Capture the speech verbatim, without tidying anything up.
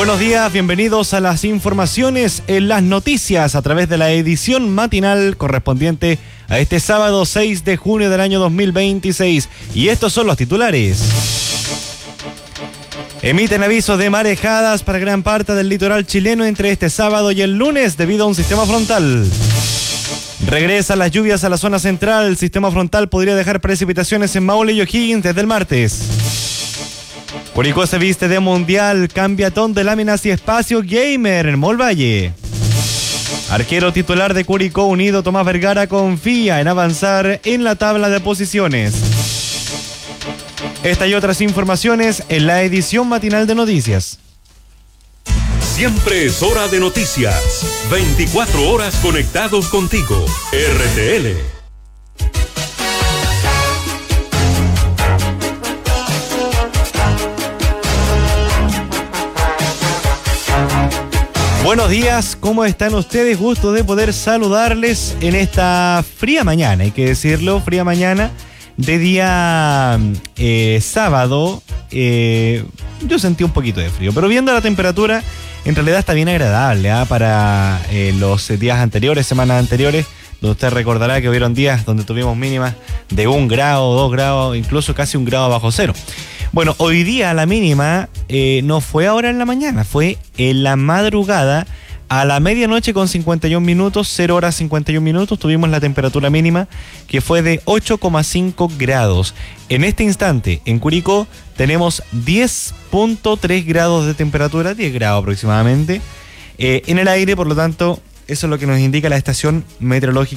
Buenos días, bienvenidos a las informaciones en las noticias a través de la edición matinal correspondiente a este sábado seis de junio del año dos mil veintiséis. Y estos son los titulares. Emiten avisos de marejadas para gran parte del litoral chileno entre este sábado y el lunes debido a un sistema frontal. Regresan las lluvias a la zona central. El sistema frontal podría dejar precipitaciones en Maule y O'Higgins desde el martes. Curicó se viste de mundial, cambiatón de láminas y espacio gamer en Mall Valle. Arquero titular de Curicó Unido, Tomás Vergara, confía en avanzar en la tabla de posiciones. Esta y otras informaciones en la edición matinal de noticias. Siempre es hora de noticias. veinticuatro horas conectados contigo. R T L. Buenos días, ¿cómo están ustedes? Gusto de poder saludarles en esta fría mañana, hay que decirlo, fría mañana de día eh, sábado. Eh, yo sentí un poquito de frío, pero viendo la temperatura, en realidad está bien agradable ¿eh? para eh, los días anteriores, semanas anteriores, donde usted recordará que hubieron días donde tuvimos mínimas de un grado, dos grados, incluso casi un grado bajo cero. Bueno, hoy día la mínima eh, no fue ahora en la mañana, fue en la madrugada a la medianoche con cincuenta y un minutos, cero horas cincuenta y un minutos, tuvimos la temperatura mínima que fue de ocho coma cinco grados. En este instante, en Curicó, tenemos diez punto tres grados de temperatura, diez grados aproximadamente, eh, en el aire, por lo tanto, eso es lo que nos indica la estación meteorológica